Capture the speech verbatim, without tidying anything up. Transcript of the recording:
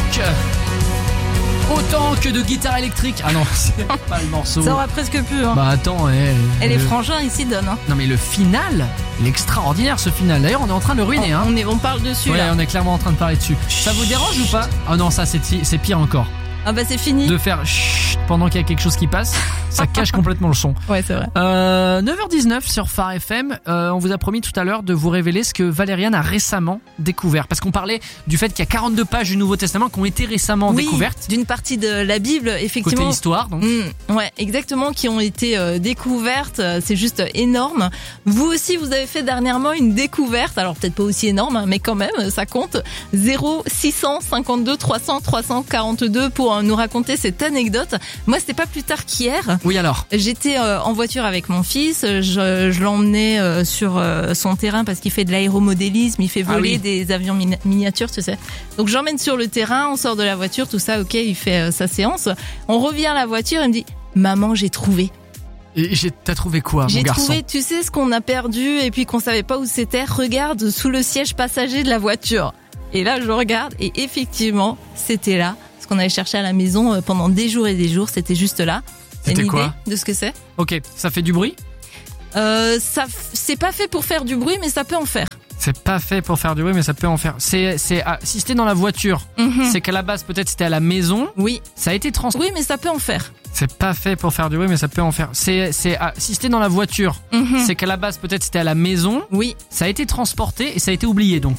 rock autant que de guitare électrique. Ah non, c'est pas le morceau. Ça aura presque pu. Hein. Bah attends, eh, Et les le... frangins ici donnent. Hein. Non mais le final, il est extraordinaire ce final. D'ailleurs, on est en train de le ruiner. On, hein. on, est, on parle dessus ouais, là. on est clairement en train de parler dessus. Ça vous dérange ou pas? Ah non, ça c'est, c'est pire encore. Ah bah c'est fini. De faire chut pendant qu'il y a quelque chose qui passe, ça cache complètement le son. Ouais, c'est vrai. Euh, neuf heures dix-neuf sur Phare F M. Euh, on vous a promis tout à l'heure de vous révéler ce que Valériane a récemment découvert. Parce qu'on parlait du fait qu'il y a quarante-deux pages du Nouveau Testament qui ont été récemment oui, découvertes. D'une partie de la Bible, effectivement. Côté histoire, donc. Mmh, ouais, exactement, qui ont été euh, découvertes. C'est juste énorme. Vous aussi, vous avez fait dernièrement une découverte. Alors peut-être pas aussi énorme, hein, mais quand même, ça compte. zéro six cent cinquante-deux trois cents trois cent quarante-deux pour nous raconter cette anecdote. Moi, c'était pas plus tard qu'hier. Oui, alors. J'étais euh, en voiture avec mon fils. Je, je l'emmenais euh, sur euh, son terrain parce qu'il fait de l'aéromodélisme. Il fait voler ah oui. des avions min- miniatures, tu sais. Donc, j'emmène sur le terrain. On sort de la voiture, tout ça. Ok, il fait euh, sa séance. On revient à la voiture. Il me dit, maman, j'ai trouvé. Et j'ai, t'as trouvé quoi, j'ai mon garçon? J'ai trouvé, tu sais, ce qu'on a perdu et puis qu'on savait pas où c'était. Regarde sous le siège passager de la voiture. Et là, je regarde et effectivement, c'était là. Ce qu'on avait cherché à la maison pendant des jours et des jours, c'était juste là. C'était une quoi idée de ce que c'est? Ok, ça fait du bruit? Euh, ça, c'est pas fait pour faire du bruit, mais ça peut en faire. C'est pas fait pour faire du bruit, mais ça peut en faire. C'est, c'est, ah, si c'était dans la voiture, mm-hmm. c'est qu'à la base, peut-être c'était à la maison. Oui. Ça a été transporté. Oui, mais ça peut en faire. C'est pas fait pour faire du bruit, mais ça peut en faire. C'est, c'est, ah, si c'était dans la voiture, mm-hmm. c'est qu'à la base, peut-être c'était à la maison. Oui. Ça a été transporté et ça a été oublié, donc.